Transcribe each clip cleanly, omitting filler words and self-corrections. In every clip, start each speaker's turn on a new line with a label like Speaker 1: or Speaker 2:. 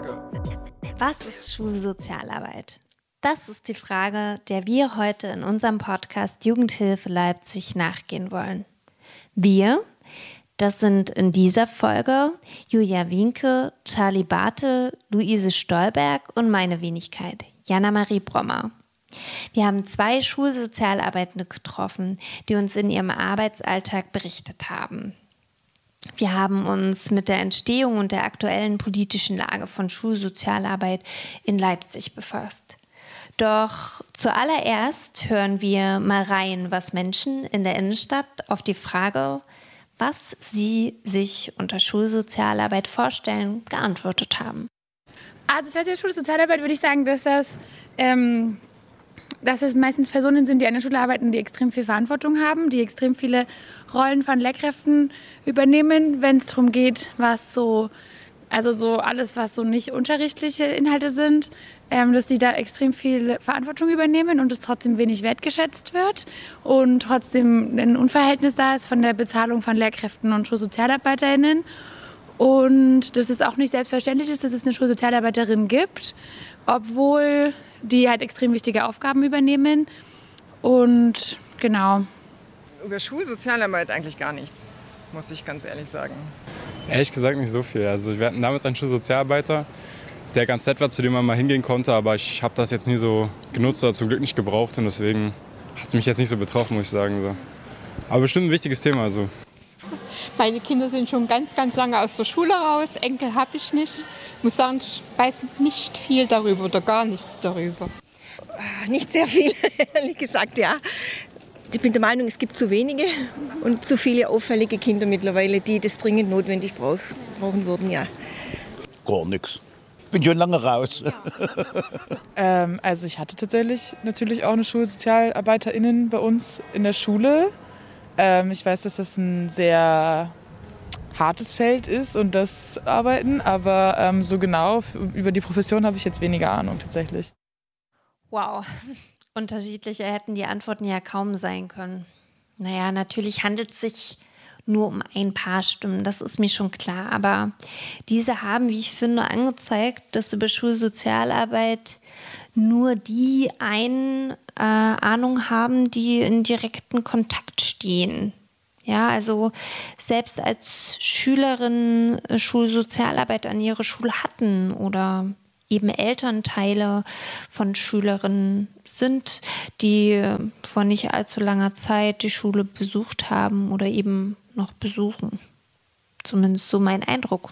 Speaker 1: Frage.
Speaker 2: Was ist Schulsozialarbeit? Das ist die Frage, der wir heute in unserem Podcast Jugendhilfe Leipzig nachgehen wollen. Wir, das sind in dieser Folge Julia Wienke, Charlie Bartel, Luise Stolberg und meine Wenigkeit, Jana-Marie Brommer. Wir haben 2 Schulsozialarbeitende getroffen, die uns in ihrem Arbeitsalltag berichtet haben. Wir haben uns mit der Entstehung und der aktuellen politischen Lage von Schulsozialarbeit in Leipzig befasst. Doch zuallererst hören wir mal rein, was Menschen in der Innenstadt auf die Frage, was sie sich unter Schulsozialarbeit vorstellen, geantwortet haben.
Speaker 3: Also ich weiß über Schulsozialarbeit würde ich sagen, dass es meistens Personen sind, die an der Schule arbeiten, die extrem viel Verantwortung haben, die extrem viele Rollen von Lehrkräften übernehmen, wenn es darum geht, so alles, was so nicht unterrichtliche Inhalte sind, dass die da extrem viel Verantwortung übernehmen und es trotzdem wenig wertgeschätzt wird und trotzdem ein Unverhältnis da ist von der Bezahlung von Lehrkräften und SchulsozialarbeiterInnen. Und dass es auch nicht selbstverständlich ist, dass es eine Schulsozialarbeiterin gibt, obwohl die halt extrem wichtige Aufgaben übernehmen. Und genau.
Speaker 1: Über Schulsozialarbeit eigentlich gar nichts, muss ich ganz ehrlich sagen.
Speaker 4: Ehrlich gesagt nicht so viel. Also wir hatten damals einen Schulsozialarbeiter, der ganz nett war, zu dem man mal hingehen konnte, aber ich habe das jetzt nie so genutzt oder zum Glück nicht gebraucht und deswegen hat es mich jetzt nicht so betroffen, muss ich sagen. So. Aber bestimmt ein wichtiges Thema. Also.
Speaker 5: Meine Kinder sind schon ganz, ganz lange aus der Schule raus. Enkel habe ich nicht. Ich muss sagen, ich weiß nicht viel darüber oder gar nichts darüber.
Speaker 6: Nicht sehr viel, ehrlich gesagt, ja. Ich bin der Meinung, es gibt zu wenige und zu viele auffällige Kinder mittlerweile, die das dringend notwendig brauchen würden, ja.
Speaker 7: Gar nichts. Bin schon lange raus.
Speaker 8: Also ich hatte tatsächlich natürlich auch eine SchulsozialarbeiterInnen bei uns in der Schule. Ich weiß, dass das ein sehr hartes Feld ist und das Arbeiten, aber so genau über die Profession habe ich jetzt weniger Ahnung tatsächlich.
Speaker 2: Wow, unterschiedlicher hätten die Antworten ja kaum sein können. Naja, natürlich handelt es sich nur um ein paar Stimmen, das ist mir schon klar, aber diese haben, wie ich finde, angezeigt, dass über Schulsozialarbeit nur die eine Ahnung haben, die in direkten Kontakt stehen. Ja, also selbst als Schülerin Schulsozialarbeit an ihrer Schule hatten oder eben Elternteile von Schülerinnen sind, die vor nicht allzu langer Zeit die Schule besucht haben oder eben noch besuchen. Zumindest so mein Eindruck.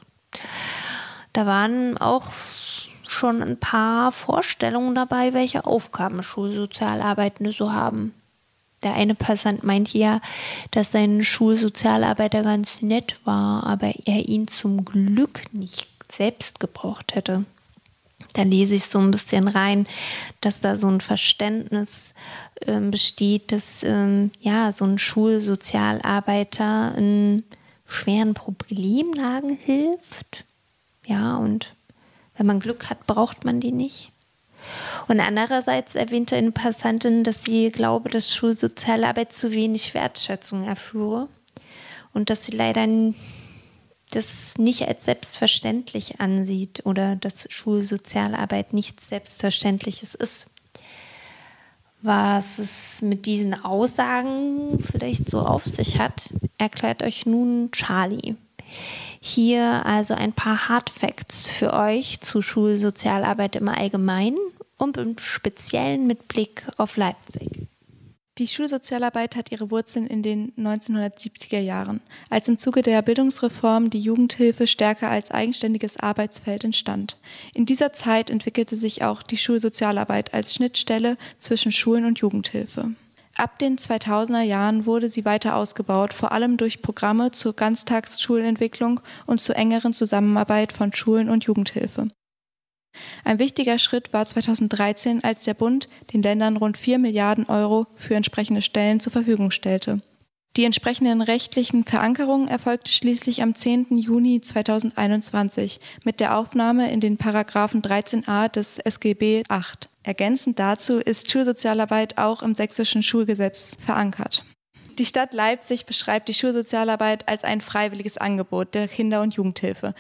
Speaker 2: Da waren auch schon ein paar Vorstellungen dabei, welche Aufgaben Schulsozialarbeitende so haben. Der eine Passant meinte ja, dass sein Schulsozialarbeiter ganz nett war, aber er ihn zum Glück nicht selbst gebraucht hätte. Da lese ich so ein bisschen rein, dass da so ein Verständnis besteht, dass so ein Schulsozialarbeiter in schweren Problemlagen hilft. Ja, und wenn man Glück hat, braucht man die nicht. Und andererseits erwähnte eine Passantin, dass sie glaube, dass Schulsozialarbeit zu wenig Wertschätzung erführe und dass sie leider das nicht als selbstverständlich ansieht oder dass Schulsozialarbeit nichts Selbstverständliches ist. Was es mit diesen Aussagen vielleicht so auf sich hat, erklärt euch nun Charlie. Hier also ein paar Hard Facts für euch zu Schulsozialarbeit im Allgemeinen und im Speziellen mit Blick auf Leipzig.
Speaker 9: Die Schulsozialarbeit hat ihre Wurzeln in den 1970er Jahren, als im Zuge der Bildungsreform die Jugendhilfe stärker als eigenständiges Arbeitsfeld entstand. In dieser Zeit entwickelte sich auch die Schulsozialarbeit als Schnittstelle zwischen Schulen und Jugendhilfe. Ab den 2000er Jahren wurde sie weiter ausgebaut, vor allem durch Programme zur Ganztagsschulentwicklung und zur engeren Zusammenarbeit von Schulen und Jugendhilfe. Ein wichtiger Schritt war 2013, als der Bund den Ländern rund 4 Milliarden Euro für entsprechende Stellen zur Verfügung stellte. Die entsprechenden rechtlichen Verankerungen erfolgte schließlich am 10. Juni 2021 mit der Aufnahme in den Paragraphen 13a des SGB VIII. Ergänzend dazu ist Schulsozialarbeit auch im sächsischen Schulgesetz verankert. Die Stadt Leipzig beschreibt die Schulsozialarbeit als ein freiwilliges Angebot der Kinder- und Jugendhilfe.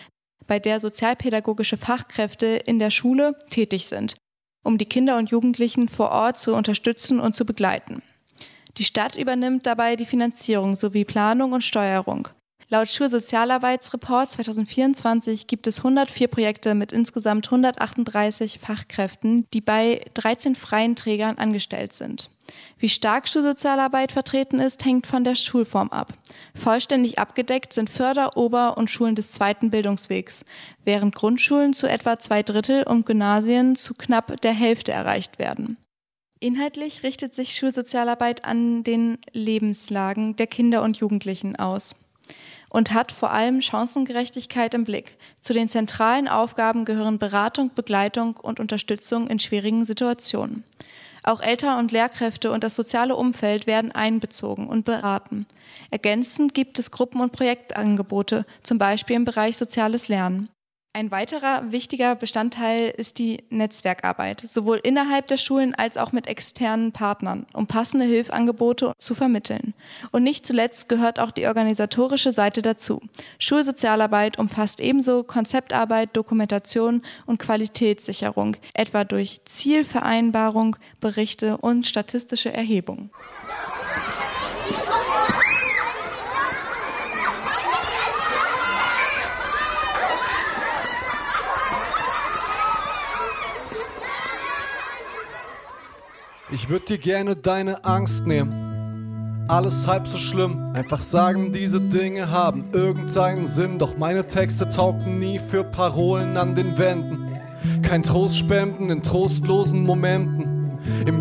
Speaker 9: bei der sozialpädagogische Fachkräfte in der Schule tätig sind, um die Kinder und Jugendlichen vor Ort zu unterstützen und zu begleiten. Die Stadt übernimmt dabei die Finanzierung sowie Planung und Steuerung. Laut Schulsozialarbeitsreport 2024 gibt es 104 Projekte mit insgesamt 138 Fachkräften, die bei 13 freien Trägern angestellt sind. Wie stark Schulsozialarbeit vertreten ist, hängt von der Schulform ab. Vollständig abgedeckt sind Förder-, Ober- und Schulen des zweiten Bildungswegs, während Grundschulen zu etwa 2/3 und Gymnasien zu knapp der Hälfte erreicht werden. Inhaltlich richtet sich Schulsozialarbeit an den Lebenslagen der Kinder und Jugendlichen aus und hat vor allem Chancengerechtigkeit im Blick. Zu den zentralen Aufgaben gehören Beratung, Begleitung und Unterstützung in schwierigen Situationen. Auch Eltern und Lehrkräfte und das soziale Umfeld werden einbezogen und beraten. Ergänzend gibt es Gruppen- und Projektangebote, zum Beispiel im Bereich soziales Lernen. Ein weiterer wichtiger Bestandteil ist die Netzwerkarbeit, sowohl innerhalb der Schulen als auch mit externen Partnern, um passende Hilfsangebote zu vermitteln. Und nicht zuletzt gehört auch die organisatorische Seite dazu. Schulsozialarbeit umfasst ebenso Konzeptarbeit, Dokumentation und Qualitätssicherung, etwa durch Zielvereinbarung, Berichte und statistische Erhebung.
Speaker 10: Ich würde dir gerne deine Angst nehmen. Alles halb so schlimm, einfach sagen, diese Dinge haben irgendeinen Sinn. Doch meine Texte taugten nie für Parolen an den Wänden. Kein Trost spenden in trostlosen Momenten. Im